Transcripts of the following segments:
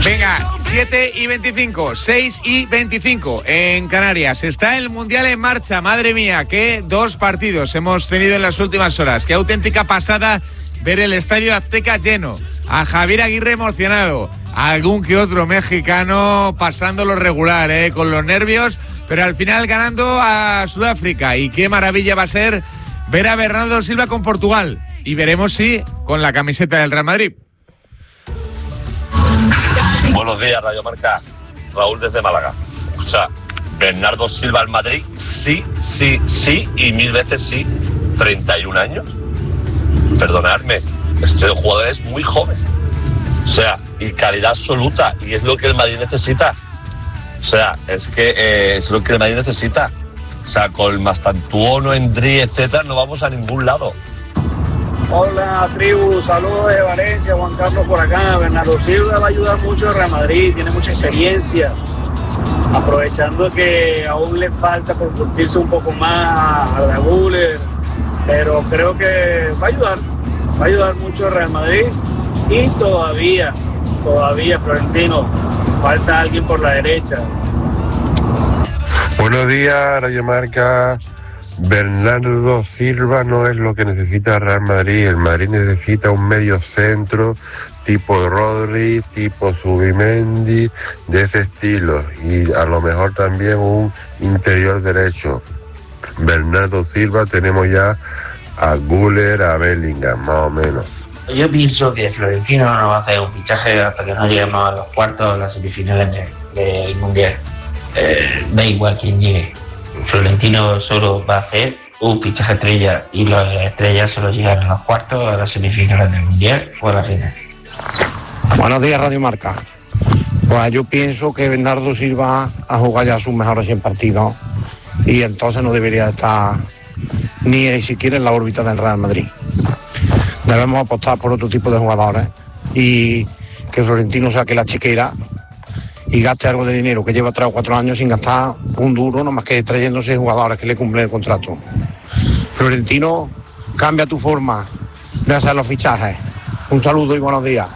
Venga, 7:25, 6:25 en Canarias. Está el Mundial en marcha, madre mía, qué dos partidos hemos tenido en las últimas horas. Qué auténtica pasada ver el Estadio Azteca lleno, a Javier Aguirre emocionado, a algún que otro mexicano pasándolo regular, con los nervios, pero al final ganando a Sudáfrica. Y qué maravilla va a ser ver a Bernardo Silva con Portugal. Y veremos si con la camiseta del Real Madrid. Buenos días, Radio Marca. Raúl desde Málaga. O sea, Bernardo Silva al Madrid, sí, y 1000 veces sí. 31 años. Perdonadme, este jugador es muy joven. O sea, y calidad absoluta. Y es lo que el Madrid necesita. O sea, es que es lo que el Madrid necesita. O sea, con Mastantuono, Endri, etcétera, no vamos a ningún lado. Hola, tribu, saludos de Valencia, Juan Carlos por acá. Bernardo Silva va a ayudar mucho al Real Madrid, tiene mucha experiencia, aprovechando que aún le falta por curtirse un poco más a la Guller, pero creo que va a ayudar mucho al Real Madrid. Y todavía, Florentino, falta alguien por la derecha. Buenos días, Radio Marca. Bernardo Silva no es lo que necesita el Real Madrid. El Madrid necesita un medio centro tipo Rodri, tipo Zubimendi, de ese estilo, y a lo mejor también un interior derecho. Bernardo Silva, tenemos ya a Güler, a Bellingham, más o menos. Yo pienso que Florentino no va a hacer un fichaje hasta que no lleguemos a los cuartos o las semifinales del Mundial. Da igual quién llegue. Florentino solo va a hacer un fichaje estrella y las estrellas solo llegan a los cuartos, a las semifinales del Mundial o a la final. Buenos días, Radio Marca. Pues yo pienso que Bernardo Silva ha jugado ya sus mejores 100 partidos y entonces no debería estar ni siquiera en la órbita del Real Madrid. Debemos apostar por otro tipo de jugadores y que Florentino saque la chiquera y gaste algo de dinero, que lleva 3 o 4 años sin gastar un duro, nomás que trayéndose jugadores que le cumplen el contrato. Florentino, cambia tu forma de hacer los fichajes. Un saludo y buenos días.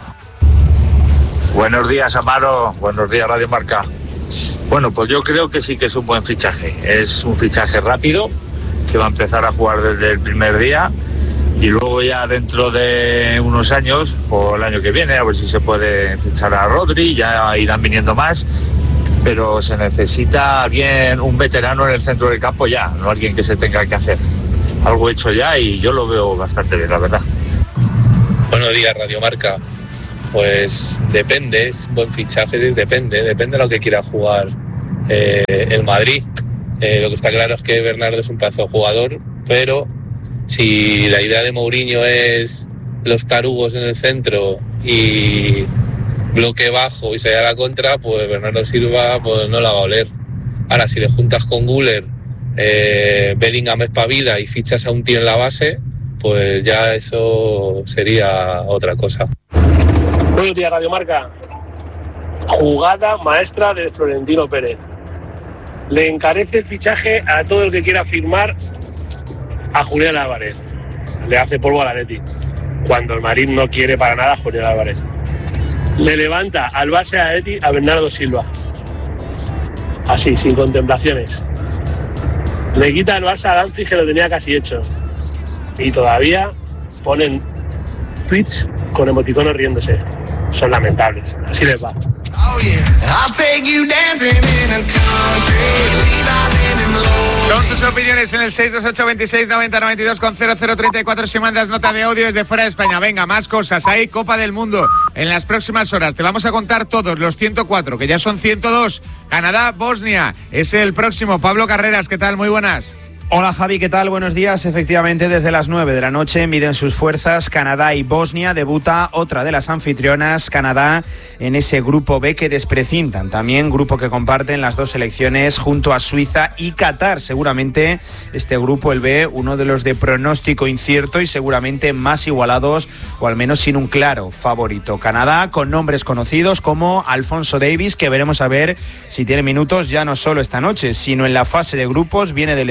Buenos días, Amaro. Buenos días, Radio Marca. Bueno, pues yo creo que sí que es un buen fichaje. Es un fichaje rápido, que va a empezar a jugar desde el primer día. Y luego ya dentro de unos años, o el año que viene, a ver si se puede fichar a Rodri, ya irán viniendo más, pero se necesita alguien, un veterano en el centro del campo ya, no alguien que se tenga que hacer. Algo hecho ya y yo lo veo bastante bien, la verdad. Buenos días, Radio Marca. Pues depende, es un buen fichaje, depende de lo que quiera jugar el Madrid. Lo que está claro es que Bernardo es un pedazo de jugador, pero si la idea de Mourinho es los tarugos en el centro y bloque bajo y salir a la contra, pues Bernardo Silva pues no la va a oler. Ahora, si le juntas con Güler, Bellingham espabila y fichas a un tío en la base, pues ya eso sería otra cosa. Buenos días, Radio Marca. Jugada maestra de Florentino Pérez. Le encarece el fichaje a todo el que quiera firmar a Julián Álvarez. Le hace polvo al Atleti, cuando el Madrid no quiere para nada a Julián Álvarez. Le levanta al base a Atleti a Bernardo Silva, así, sin contemplaciones. Le quita el Barça a Danzig, que lo tenía casi hecho, y todavía ponen tweets con emoticonos riéndose. Son lamentables, así les va. Son tus opiniones en el 628 26 90 92 con 0034 si mandas nota de audio desde fuera de España. Venga, más cosas. Hay Copa del Mundo en las próximas horas. Te vamos a contar todos los 104, que ya son 102. Canadá, Bosnia, es el próximo. Pablo Carreras, ¿qué tal? Muy buenas. Hola Javi, ¿qué tal? Buenos días. Efectivamente, desde las 9 de la noche miden sus fuerzas Canadá y Bosnia. Debuta otra de las anfitrionas, Canadá, en ese grupo B que desprecintan. También grupo que comparten las dos selecciones junto a Suiza y Qatar. Seguramente este grupo, el B, uno de los de pronóstico incierto y seguramente más igualados, o al menos sin un claro favorito. Canadá con nombres conocidos como Alphonso Davies, que veremos a ver si tiene minutos ya no solo esta noche, sino en la fase de grupos. Viene de lesión y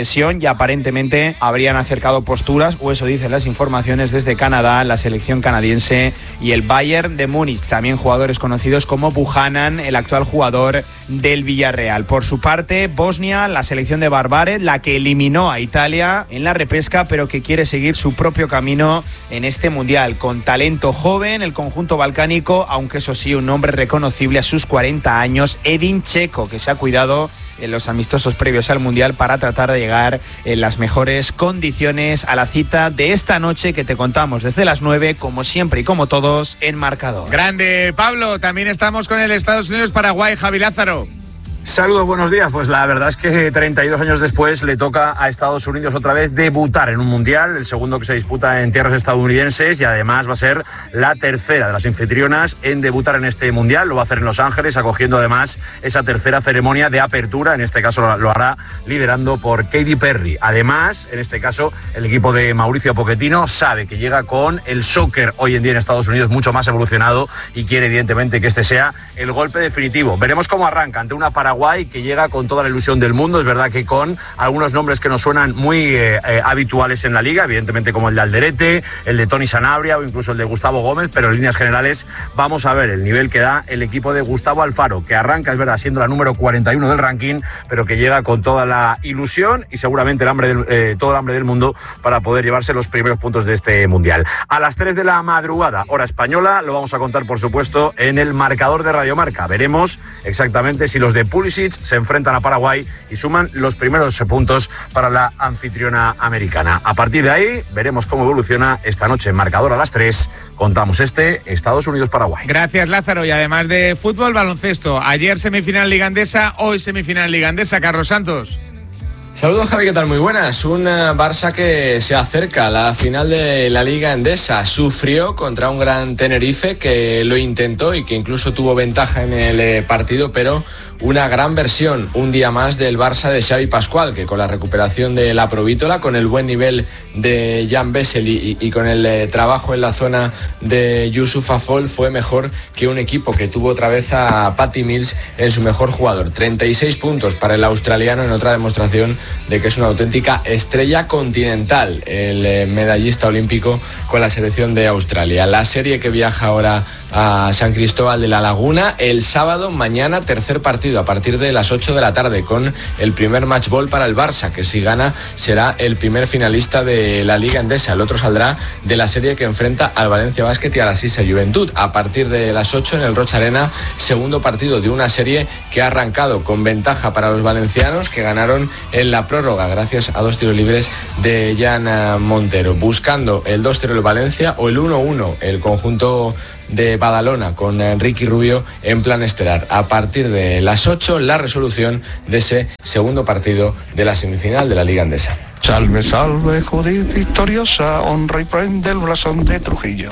aparentemente habrían acercado posturas, o eso dicen las informaciones desde Canadá, la selección canadiense y el Bayern de Múnich. También jugadores conocidos como Buchanan, el actual jugador del Villarreal. Por su parte, Bosnia, la selección de Barbárez, la que eliminó a Italia en la repesca, pero que quiere seguir su propio camino en este mundial. Con talento joven, el conjunto balcánico, aunque eso sí, un hombre reconocible a sus 40 años, Edin Dzeko, que se ha cuidado en los amistosos previos al Mundial para tratar de llegar en las mejores condiciones a la cita de esta noche que te contamos desde las 9, como siempre y como todos, en Marcador. Grande, Pablo. También estamos con el Estados Unidos-Paraguay, Javi Lázaro. Saludos, buenos días. Pues la verdad es que 32 años después le toca a Estados Unidos otra vez debutar en un mundial, el segundo que se disputa en tierras estadounidenses, y además va a ser la tercera de las anfitrionas en debutar en este mundial. Lo va a hacer en Los Ángeles, acogiendo además esa tercera ceremonia de apertura. En este caso lo hará liderando por Katy Perry. Además, en este caso, el equipo de Mauricio Pochettino sabe que llega con el soccer hoy en día en Estados Unidos mucho más evolucionado y quiere evidentemente que este sea el golpe definitivo. Veremos cómo arranca ante una Paraguay que llega con toda la ilusión del mundo. Es verdad que con algunos nombres que nos suenan muy habituales en la liga, evidentemente como el de Alderete, el de Tony Sanabria o incluso el de Gustavo Gómez, pero en líneas generales vamos a ver el nivel que da el equipo de Gustavo Alfaro, que arranca, es verdad, siendo la número 41 del ranking, pero que llega con toda la ilusión y seguramente todo el hambre del mundo para poder llevarse los primeros puntos de este mundial. A las 3 de la madrugada, hora española, lo vamos a contar por supuesto en el marcador de Radio Marca. Veremos exactamente si los de Pulisic se enfrentan a Paraguay y suman los primeros puntos para la anfitriona americana. A partir de ahí veremos cómo evoluciona esta noche en marcador a las 3. Contamos Estados Unidos-Paraguay. Gracias, Lázaro. Y además de fútbol, baloncesto. Ayer semifinal Liga Endesa, hoy semifinal Liga Endesa. Carlos Santos. Saludos, Javi, ¿qué tal? Muy buenas. Un Barça que se acerca a la final de la Liga Endesa. Sufrió contra un gran Tenerife que lo intentó y que incluso tuvo ventaja en el partido, pero una gran versión, un día más, del Barça de Xavi Pascual, que con la recuperación de la Provítola, con el buen nivel de Jan Bessel y con el trabajo en la zona de Yusuf Afol, fue mejor que un equipo que tuvo otra vez a Patty Mills en su mejor jugador. 36 puntos para el australiano en otra demostración de que es una auténtica estrella continental, el medallista olímpico con la selección de Australia. La serie que viaja ahora a San Cristóbal de la Laguna el sábado, mañana, tercer partido a partir de las 8 de la tarde, con el primer match ball para el Barça, que si gana será el primer finalista de la Liga Endesa. El otro saldrá de la serie que enfrenta al Valencia Basket y a la Sisa Juventud a partir de las 8 en el Roig Arena, segundo partido de una serie que ha arrancado con ventaja para los valencianos, que ganaron en la prórroga gracias a 2 tiros libres de Jan Montero, buscando el 2-0 el Valencia o el 1-1 el conjunto de Badalona con Ricky Rubio en plan estelar. A partir de las 8 la resolución de ese segundo partido de la semifinal de la Liga Endesa. Salve, salve, Judith victoriosa, honra y prende el blasón de Trujillo.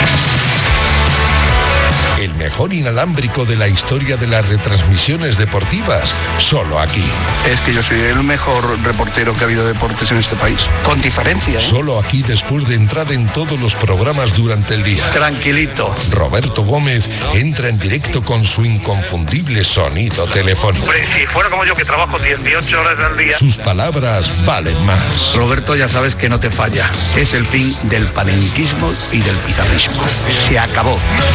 El mejor inalámbrico de la historia de las retransmisiones deportivas, solo aquí. Es que yo soy el mejor reportero que ha habido de deportes en este país, con diferencia, ¿eh? Solo aquí, después de entrar en todos los programas durante el día. Tranquilito. Roberto Gómez entra en directo con su inconfundible sonido telefónico. Hombre, si fuera como yo, que trabajo 18 horas al día. Sus palabras valen más. Roberto, ya sabes que no te falla. Es el fin del panenquismo y del pizarrismo. Se acabó.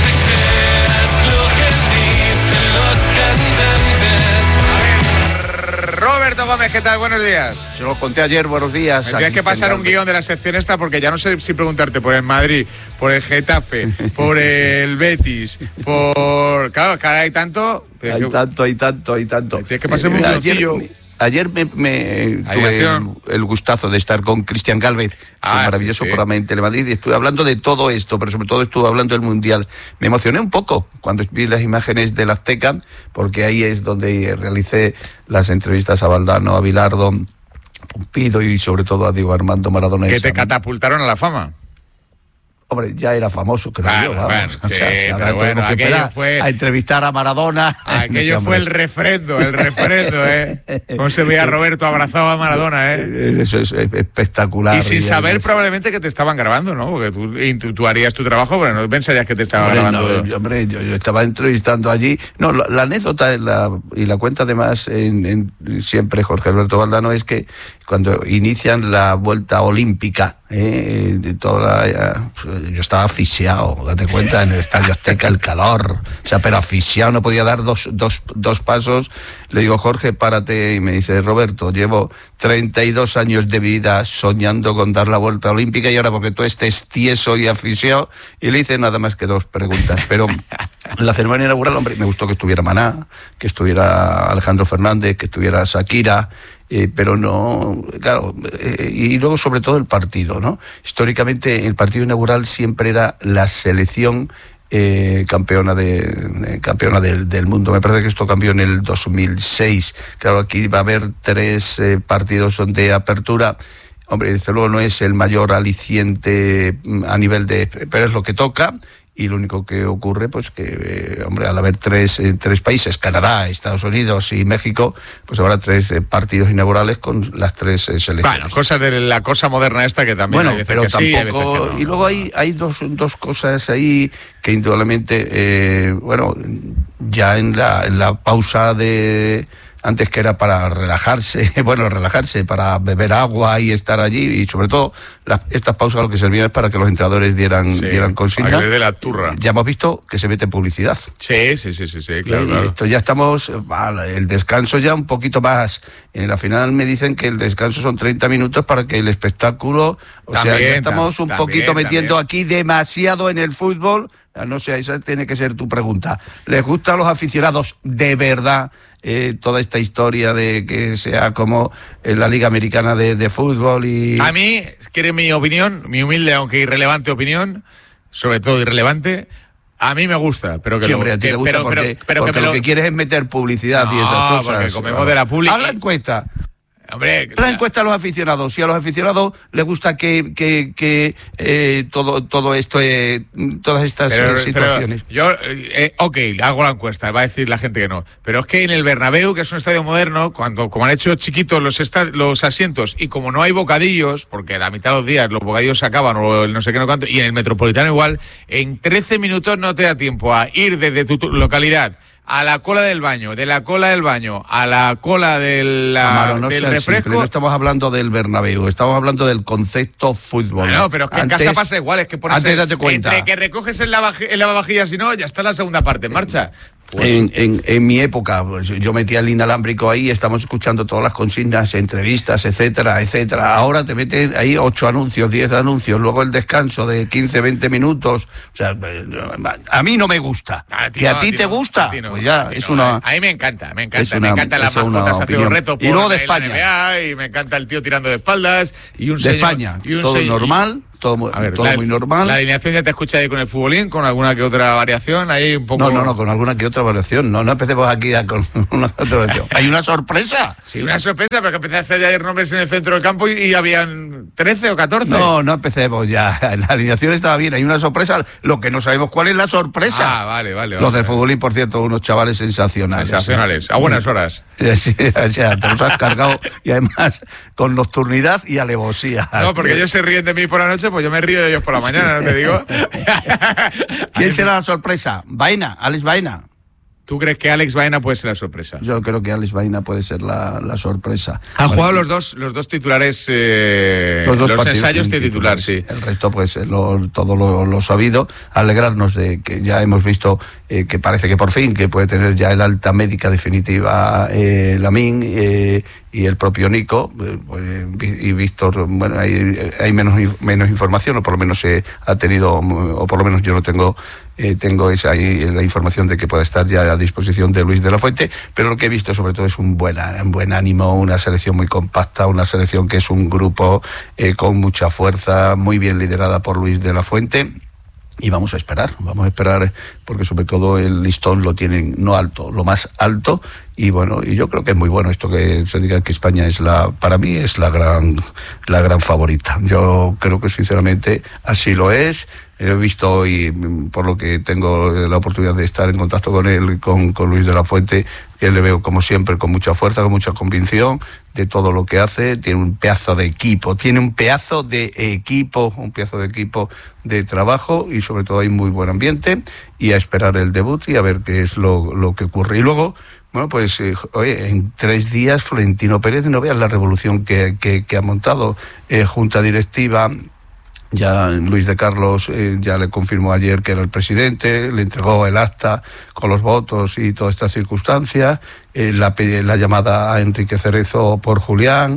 Roberto Gómez, ¿qué tal? Buenos días. Se lo conté ayer, buenos días. Tendría que pasar un guión de la sección esta, porque ya no sé si preguntarte por el Madrid, por el Getafe, por el Betis, por... Claro, que ahora hay tanto... Hay tanto. Tienes que pasar un guioncillo. Ayer me tuve el gustazo de estar con Cristian Gálvez, ese maravilloso programa en Telemadrid, y estuve hablando de todo esto, pero sobre todo estuve hablando del Mundial. Me emocioné un poco cuando vi las imágenes del Azteca, porque ahí es donde realicé las entrevistas a Valdano, a Bilardo, Pumpido y sobre todo a Diego Armando Maradona. Que te catapultaron a la fama. hombre, ya era famoso, creo yo, vamos. Bueno, o sea, sí, si ahora pero bueno, tenemos que aquello esperar a entrevistar a Maradona. Aquello fue el refrendo, Cómo se veía Roberto abrazado a Maradona, Eso es espectacular. Y sin saber probablemente que te estaban grabando, ¿no? Porque tú harías tu trabajo, pero no pensarías que te estaban grabando. Yo estaba entrevistando allí. No, la anécdota y la cuenta además siempre Jorge Alberto Valdano es que cuando inician la vuelta olímpica, yo estaba asfixiado, date cuenta, en el Estadio Azteca, el calor, o sea, pero asfixiado, no podía dar dos pasos. Le digo, Jorge, párate, y me dice, Roberto, llevo 32 años de vida soñando con dar la vuelta olímpica y ahora porque tú estés tieso y asfixiado. Y le hice nada más que 2 preguntas, pero en la ceremonia inaugural, hombre, me gustó que estuviera Maná, que estuviera Alejandro Fernández, que estuviera Shakira, pero no, claro, y luego sobre todo el partido, ¿no? Históricamente el partido inaugural siempre era la selección campeona del mundo. Me parece que esto cambió en el 2006. Claro, aquí va a haber 3 partidos de apertura. Hombre, desde luego no es el mayor aliciente a nivel pero es lo que toca. Y lo único que ocurre, pues que, hombre, al haber 3 países, Canadá, Estados Unidos y México, pues habrá 3 partidos inaugurales con las 3 selecciones. Bueno, cosas de la cosa moderna esta que también hay veces pero que tampoco... Sí, no. Y luego hay dos cosas ahí que indudablemente, ya en la pausa de... Antes que era para relajarse, para beber agua y estar allí, y sobre todo estas pausas lo que servían es para que los entrenadores dieran consigna. Para que les dé la turra. Ya hemos visto que se mete publicidad. Sí, claro. Esto ya estamos, el descanso ya un poquito más. En la final me dicen que el descanso son 30 minutos para que el espectáculo, ya estamos un poquito metiendo aquí demasiado en el fútbol. No sé, esa tiene que ser tu pregunta. ¿Les gusta a los aficionados de verdad toda esta historia de que sea como la Liga Americana de fútbol? Y a mí, quiere mi opinión, mi humilde aunque irrelevante opinión, sobre todo irrelevante, a mí me gusta, pero que sí, hombre, a ti te gusta porque lo que quieres es meter publicidad y esas cosas. Porque comemos de la pública. Haz la encuesta. Hombre, la encuesta a los aficionados. Si a los aficionados les gusta que todo esto, todas estas situaciones. Yo, hago la encuesta, va a decir la gente que no. Pero es que en el Bernabéu, que es un estadio moderno, como han hecho chiquitos los asientos y como no hay bocadillos, porque a la mitad de los días los bocadillos se acaban o el no sé qué no cuánto, y en el Metropolitano igual, en 13 minutos no te da tiempo a ir desde tu localidad a la cola del baño, de la cola del baño a la cola del refresco. No estamos hablando del Bernabéu, estamos hablando del concepto fútbol. No, pero es que en casa pasa igual, es que pones antes date cuenta. Entre que recoges el lavavajillas y no, ya está la segunda parte en marcha. Pues. En mi época, pues, yo metía el inalámbrico ahí, estamos escuchando todas las consignas, entrevistas, etcétera. Ahora te meten ahí 8 anuncios, 10 anuncios, luego el descanso de 15, 20 minutos. O sea, a mí no me gusta. ¿Que a ti te gusta? Pues ya, es una... A mí me encanta me encantan las mascotas haciendo retos por y luego de España. La NBA, y me encanta el tío tirando de espaldas. Y un de señor, España, y un todo normal. Todo muy normal. La alineación ya te escucha ahí con el futbolín, con alguna que otra variación, ahí un poco... No, con alguna que otra variación. No empecemos aquí con una otra variación. ¿Hay una sorpresa? Sí, una sorpresa, porque empecé a hacer ayer nombres en el centro del campo y habían 13 o 14. No empecemos ya. La alineación estaba bien, hay una sorpresa. Lo que no sabemos cuál es la sorpresa. Vale. Los del futbolín, por cierto, unos chavales sensacionales. A buenas horas. Sí, ya, te los has cargado y además con nocturnidad y alevosía. No, porque ellos se ríen de mí por la noche, pues yo me río de ellos por la mañana, ¿no te digo? ¿Quién será la sorpresa? Alex Baena. ¿Tú crees que Alex Baena puede ser la sorpresa? Yo creo que Alex Baena puede ser la sorpresa. Han jugado los dos titulares, los ensayos de titular, sí. El resto, pues, todo lo sabido. Alegrarnos de que ya hemos visto que parece que por fin que puede tener ya el alta médica definitiva Lamine y el propio Nico y Víctor. Bueno, hay menos información, o por lo menos se ha tenido, o por lo menos yo no tengo la información de que pueda estar ya a disposición de Luis de la Fuente, pero lo que he visto sobre todo es un buen ánimo, una selección muy compacta, una selección que es un grupo con mucha fuerza, muy bien liderada por Luis de la Fuente. Y vamos a esperar porque sobre todo el listón lo tienen no alto, lo más alto, y bueno, y yo creo que es muy bueno esto que se diga que España para mí es la gran favorita. Yo creo que sinceramente así lo es. he visto y por lo que tengo la oportunidad de estar en contacto con él, con Luis de la Fuente, que le veo como siempre con mucha fuerza, con mucha convicción de todo lo que hace. Tiene un pedazo de equipo, un pedazo de equipo de trabajo, y sobre todo hay muy buen ambiente, y a esperar el debut y a ver qué es lo que ocurre. Y luego, bueno, pues oye, en 3 días Florentino Pérez, no veas la revolución que ha montado, junta directiva. Ya Luis de Carlos ya le confirmó ayer que era el presidente, le entregó el acta con los votos y todas estas circunstancias, la llamada a Enrique Cerezo por Julián,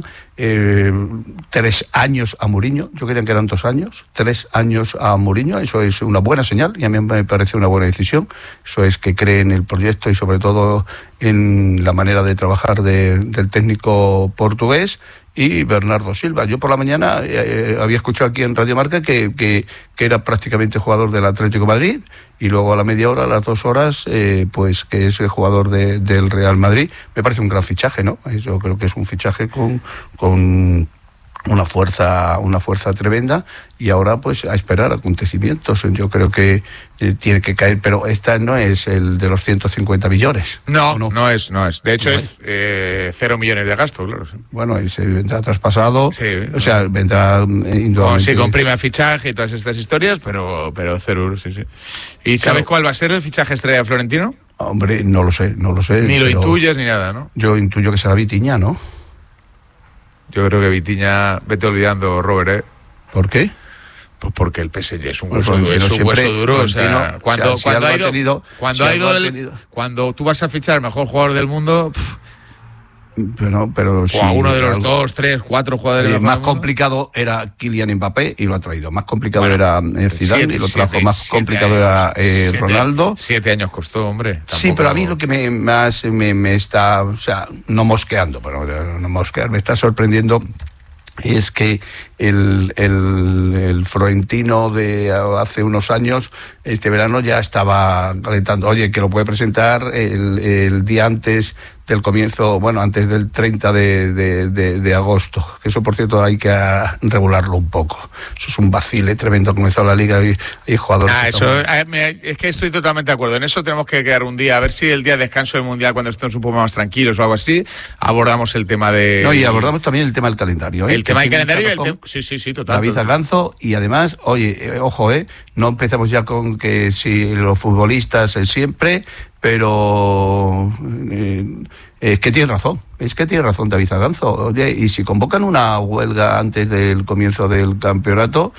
3 años a Mourinho. Yo creía que eran 2 años, 3 años a Mourinho. Eso es una buena señal y a mí me parece una buena decisión. Eso es que cree en el proyecto y sobre todo en la manera de trabajar del técnico portugués. Y Bernardo Silva. Yo por la mañana había escuchado aquí en Radio Marca que era prácticamente jugador del Atlético de Madrid, y luego a la media hora, a las 2 horas, pues que es el jugador del Real Madrid. Me parece un gran fichaje, ¿no? Yo creo que es un fichaje con una fuerza tremenda, y ahora pues a esperar acontecimientos. Yo creo que tiene que caer, pero esta no es el de los 150 millones. No es. De hecho es 0 millones de gasto, claro. Bueno, y se vendrá traspasado, sí, o sea, vendrá indudablemente. Sí, con prima fichaje y todas estas historias, pero 0 euros, sí. ¿Y sabes cuál va a ser el fichaje estrella de Florentino? Hombre, no lo sé. Ni lo intuyes ni nada, ¿no? Yo intuyo que será Vitinha, ¿no? Yo creo que Vitinha, vete olvidando, Robert, ¿Por qué? Pues porque el PSG es un hueso duro. O sea, cuando tú vas a fichar el mejor jugador del mundo, pero o a uno de los 2, 3, 4 jugadores más complicado era Kylian Mbappé y lo ha traído. Más complicado era Zidane y lo trajo. Más complicado era Ronaldo. 7 años costó, hombre. Tampoco... Sí, pero a mí lo que me está, o sea, no mosqueando, pero no mosquear, me está sorprendiendo es que el Florentino de hace unos años, este verano, ya estaba calentando. Oye, que lo puede presentar el día antes del comienzo, bueno, antes del 30 de agosto. Que eso, por cierto, hay que regularlo un poco. Eso es un vacile tremendo. Ha comenzado la liga y jugadores... es que estoy totalmente de acuerdo. En eso tenemos que quedar un día, a ver si el día de descanso del Mundial, cuando estemos un poco más tranquilos o algo así, abordamos el tema de... No, y abordamos también el tema del calendario. El tema del calendario y el tema... Sí, total. David Ganzo, y además, oye, ojo, no empezamos ya con que si los futbolistas siempre, pero es que tiene razón David Ganzo. Oye, y si convocan una huelga antes del comienzo del campeonato,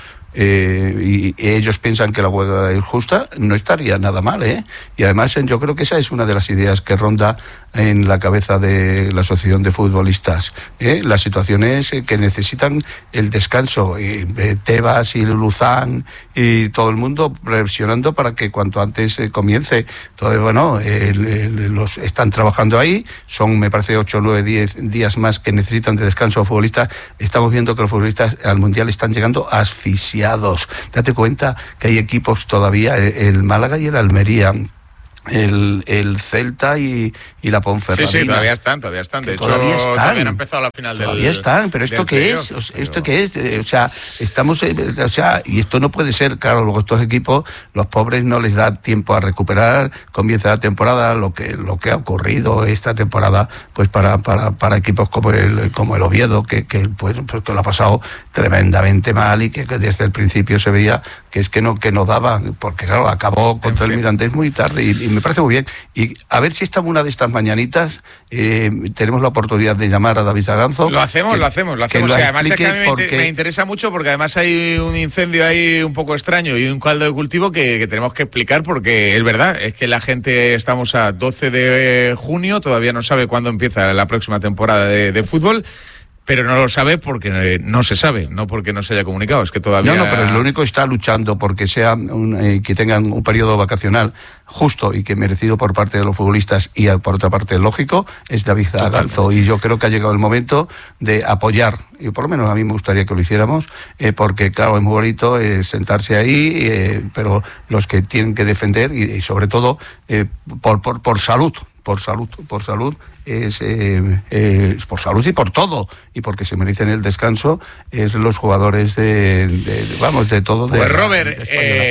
y ellos piensan que la huelga es justa, no estaría nada mal, Y además yo creo que esa es una de las ideas que ronda en la cabeza de la asociación de futbolistas, las situaciones que necesitan el descanso, Tebas y Luzán y todo el mundo presionando para que cuanto antes comience. Entonces, bueno, los están trabajando ahí, son, me parece, 8, 9, 10 días más que necesitan de descanso los futbolistas. Estamos viendo que los futbolistas al Mundial están llegando asfixiados. Date cuenta que hay equipos todavía, el Málaga y el Almería, el Celta y la Ponferradina. Sí, todavía están. De hecho, todavía no ha empezado la final todavía están, pero ¿esto qué es? ¿Esto qué es? O sea, estamos... y esto no puede ser, claro, luego estos equipos, los pobres no les da tiempo a recuperar, comienza la temporada, lo que ha ocurrido esta temporada, pues para equipos como el Oviedo, que lo ha pasado tremendamente mal y que desde el principio se veía que es que no daba, porque claro, acabó contra el Mirandés muy tarde y me parece muy bien. Y a ver si esta una de estas mañanitas tenemos la oportunidad de llamar a David Ganzo. Lo hacemos. Además es que a mí me interesa mucho, porque además hay un incendio ahí un poco extraño y un caldo de cultivo que tenemos que explicar, porque es verdad, es que la gente, estamos a 12 de junio, todavía no sabe cuándo empieza la próxima temporada de fútbol. Pero no lo sabe porque no se sabe, no porque no se haya comunicado, es que todavía... No, pero lo único que está luchando porque sea que tengan un periodo vacacional justo y que merecido por parte de los futbolistas y por otra parte lógico, es David Ganzo. Y yo creo que ha llegado el momento de apoyar, y por lo menos a mí me gustaría que lo hiciéramos, porque claro, es muy bonito sentarse ahí, pero los que tienen que defender y sobre todo por salud por salud es por salud y por todo, y porque se merecen el descanso, es los jugadores de todo. Pues Robert,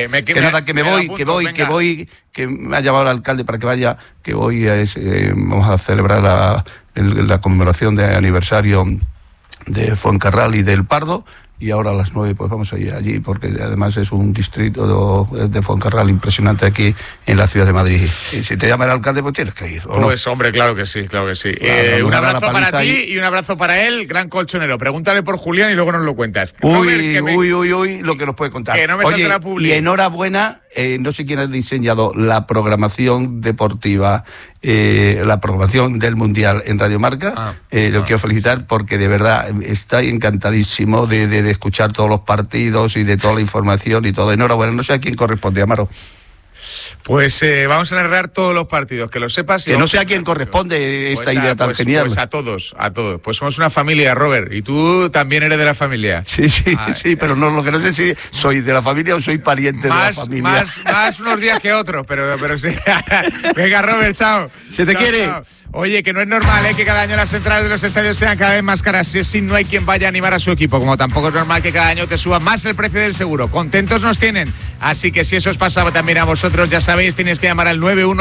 que me ha llamado el alcalde para que vaya, que hoy vamos a celebrar la conmemoración de aniversario de Fuencarral y del Pardo, y ahora a las 9 pues vamos a ir allí, porque además es un distrito de Fuencarral impresionante aquí en la ciudad de Madrid. Y si te llama el alcalde, pues tienes que ir, ¿o no? Pues hombre, claro que sí. Claro, un abrazo para ti y un abrazo para él, gran colchonero. Pregúntale por Julián y luego nos lo cuentas. Uy, lo que nos puede contar. Que no me salte la publi. Y enhorabuena, no sé quién ha diseñado la programación deportiva, la programación del Mundial en Radio Marca. Lo quiero felicitar porque de verdad estoy encantadísimo de escuchar todos los partidos y de toda la información y todo. Enhorabuena, no sé a quién corresponde, Amaro. Pues vamos a narrar todos los partidos, que lo sepas. Que no sé a quién corresponde esta idea tan genial. Pues a todos. Pues somos una familia, Robert, y tú también eres de la familia. Sí, pero no, lo que no sé si soy de la familia o soy pariente de la familia. Más unos días que otros, pero sí. Venga, Robert, chao. Se te quiere. Chao. Oye, que no es normal que cada año las entradas de los estadios sean cada vez más caras. Si no hay quien vaya a animar a su equipo, como tampoco es normal que cada año te suba más el precio del seguro. Contentos nos tienen. Así que si eso os pasaba también a vosotros, ya sabéis, tenéis que llamar al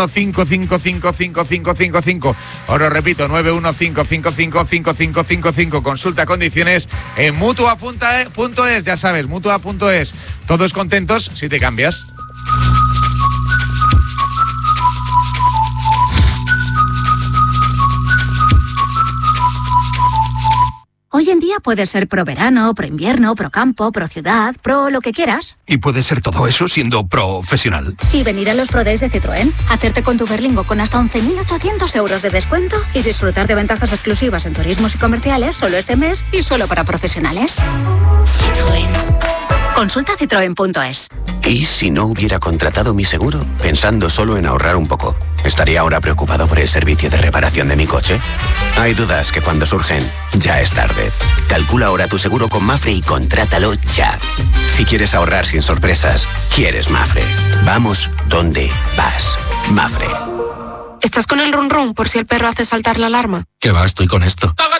915555555. Os lo repito, 915555555. Consulta condiciones en mutua.es. Ya sabes, mutua.es. Todos contentos si te cambias. Hoy en día puedes ser pro verano, pro invierno, pro campo, pro ciudad, pro lo que quieras. Y puedes ser todo eso siendo profesional. Y venir a los Pro Days de Citroën, hacerte con tu Berlingo con hasta 11.800 euros de descuento y disfrutar de ventajas exclusivas en turismos y comerciales solo este mes y solo para profesionales. Citroën. Consulta citroen.es. ¿Y si no hubiera contratado mi seguro? Pensando solo en ahorrar un poco. ¿Estaría ahora preocupado por el servicio de reparación de mi coche? Hay dudas que cuando surgen, ya es tarde. Calcula ahora tu seguro con Mafre y contrátalo ya. Si quieres ahorrar sin sorpresas, quieres Mafre. Vamos donde vas. Mafre. ¿Estás con el run run por si el perro hace saltar la alarma? ¿Qué va? Estoy con esto.